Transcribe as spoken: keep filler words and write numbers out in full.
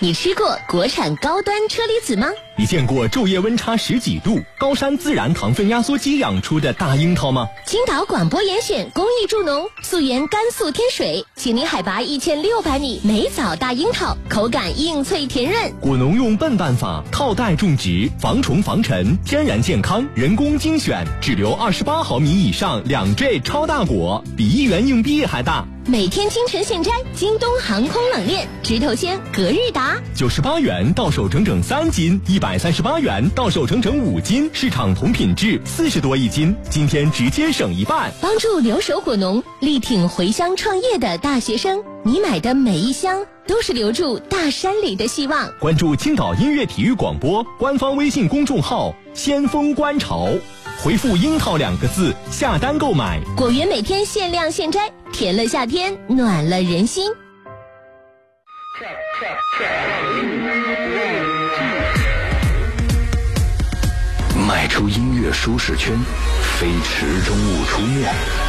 你吃过国产高端车厘子吗？ 你见过昼夜温差十几度、高山自然糖分压缩机养出的大樱桃吗？ 青岛广播严选公益助农，溯源甘肃天水，秦岭海拔一千六百米，梅枣大樱桃，口感硬脆甜润。 果农用笨办法套袋种植，防虫防尘，天然健康，人工精选，只留二十八毫米以上两坠超大果，比一元硬币还大。 每天清晨现摘，京东航空冷链，直头鲜，隔日达， 九十八元到手整整三斤，一百三十八元到手整整五斤，市场同品质，四十多一斤，今天直接省一半。 帮助留守果农，力挺回乡创业的大学生，你买的每一箱都是留住大山里的希望。 关注青岛音乐体育广播官方微信公众号先锋观潮，回复樱桃两个字下单购买， 果园每天限量现摘，甜了夏天，暖了人心。 迈出音乐舒适圈，非池中物出没。